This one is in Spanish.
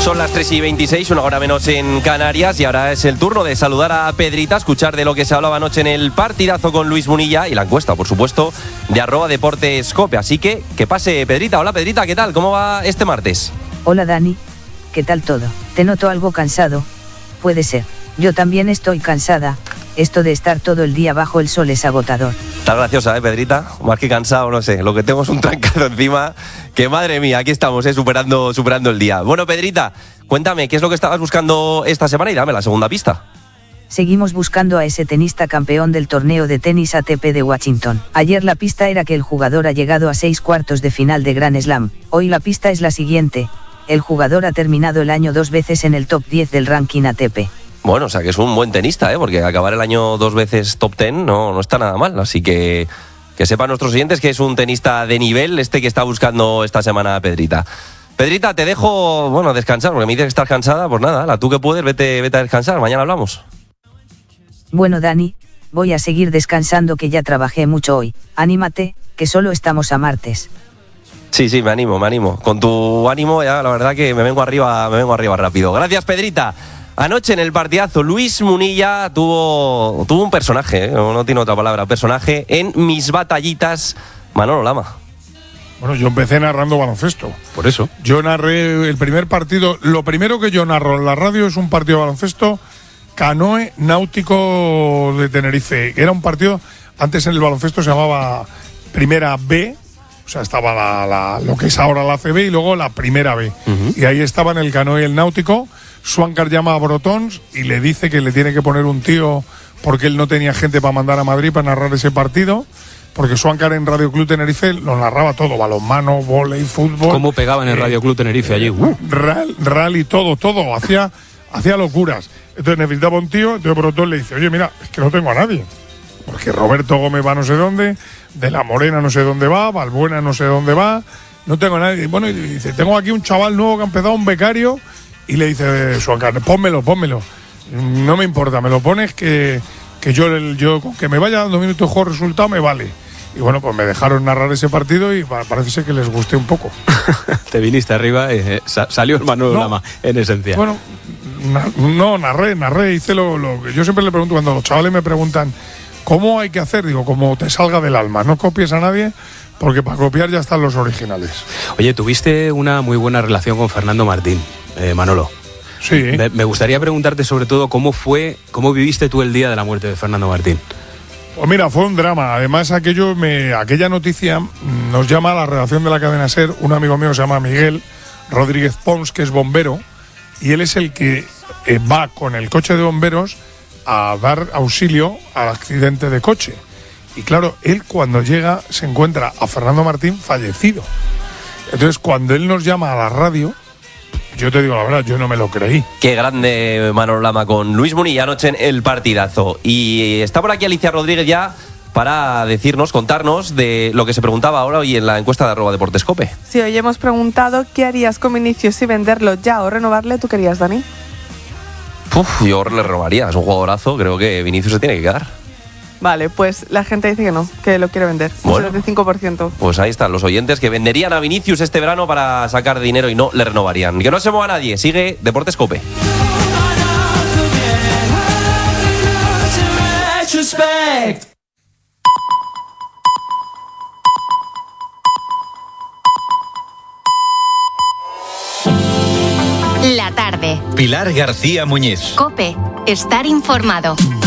Son las 3:26, una hora menos en Canarias, y ahora es el turno de saludar a Pedrita, escuchar de lo que se hablaba anoche en el partidazo con Luis Munilla y la encuesta, por supuesto, de @deportescope. Así que pase Pedrita. Hola Pedrita, ¿qué tal? ¿Cómo va este martes? Hola Dani, ¿qué tal todo? Te noto algo cansado. Puede ser. Yo también estoy cansada. Esto de estar todo el día bajo el sol es agotador. Estás graciosa, Pedrita? Más que cansado, no sé. Lo que tengo es un trancado encima. Que madre mía, aquí estamos, superando el día. Bueno, Pedrita, cuéntame, ¿qué es lo que estabas buscando esta semana? Y dame la segunda pista. Seguimos buscando a ese tenista campeón del torneo de tenis ATP de Washington. Ayer la pista era que el jugador ha llegado a 6 cuartos de final de Grand Slam. Hoy la pista es la siguiente. El jugador ha terminado el año 2 veces en el top 10 del ranking ATP. Bueno, o sea que es un buen tenista, porque acabar el año 2 veces top 10 no está nada mal. Así que sepan nuestros oyentes que es un tenista de nivel que está buscando esta semana a Pedrita. Pedrita, te dejo, descansar, porque me dices que estás cansada. Pues nada, tú que puedes, vete a descansar, mañana hablamos. Bueno Dani, voy a seguir descansando que ya trabajé mucho hoy. Anímate, que solo estamos a martes. Sí, me animo. Con tu ánimo ya la verdad que me vengo arriba rápido. Gracias, Pedrita. Anoche en el partidazo Luis Munilla tuvo un personaje, no tiene otra palabra, personaje en Mis Batallitas, Manolo Lama. Bueno, yo empecé narrando baloncesto. Por eso. Yo narré el primer partido. Lo primero que yo narro en la radio es un partido de baloncesto Canoe Náutico de Tenerife. Era un partido, antes en el baloncesto se llamaba Primera B, o sea, estaba lo que es ahora la CB y luego la Primera B. Uh-huh. Y ahí estaban el Canoe y el Náutico. Swankar llama a Brotons y le dice que le tiene que poner un tío porque él no tenía gente para mandar a Madrid para narrar ese partido, porque Swankar en Radio Club Tenerife lo narraba todo, balonmano, vóley, fútbol. ¿Cómo pegaban en Radio Club Tenerife allí? Rally, todo, hacía locuras. Entonces necesitaba un tío, entonces Brotons le dice, oye, mira, es que no tengo a nadie, porque Roberto Gómez va no sé dónde, De la Morena no sé dónde va, Balbuena no sé dónde va, no tengo a nadie. Bueno, y dice, tengo aquí un chaval nuevo que ha empezado, un becario. Y le dice Swankar, pónmelo. No me importa, me lo pones que yo con que me vaya dando minutos de juego resultado me vale. Y bueno, pues me dejaron narrar ese partido y parece ser que les gusté un poco. Te viniste arriba y salió el Manolo Lama, en esencia. Bueno, narré, hice lo que yo siempre le pregunto cuando los chavales me preguntan ¿cómo hay que hacer? Digo, como te salga del alma, no copies a nadie, porque para copiar ya están los originales. Oye, tuviste una muy buena relación con Fernando Martín. Manolo. Sí. Me gustaría preguntarte sobre todo cómo viviste tú el día de la muerte de Fernando Martín. Pues mira, fue un drama. Además, aquella noticia nos llama a la redacción de la cadena SER. Un amigo mío se llama Miguel Rodríguez Pons, que es bombero, y él es el que va con el coche de bomberos a dar auxilio al accidente de coche. Y claro, él cuando llega se encuentra a Fernando Martín fallecido. Entonces, cuando él nos llama a la radio, yo te digo la verdad, yo no me lo creí. Qué grande Manolo Lama con Luis Munilla anoche en el partidazo. Y está por aquí Alicia Rodríguez ya para contarnos de lo que se preguntaba ahora hoy en la encuesta de @deportescope. Sí, hoy hemos preguntado qué harías con Vinicius si venderlo ya o renovarle. ¿Tú querías, Dani? Yo le renovaría, es un jugadorazo, creo que Vinicius se tiene que quedar. Vale, pues la gente dice que no, que lo quiere vender. Bueno, un 75%. Pues ahí están los oyentes que venderían a Vinicius este verano para sacar dinero y no le renovarían. Que no se mueva nadie, sigue Deportes Cope. La tarde. Pilar García Muñiz. COPE. Estar informado.